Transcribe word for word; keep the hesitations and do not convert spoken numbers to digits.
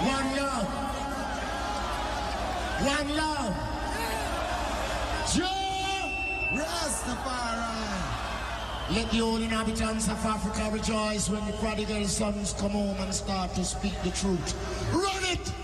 One love. One love. Joe Rastafari. Let the old inhabitants of Africa rejoice when the prodigal sons come home and start to speak the truth. Run it!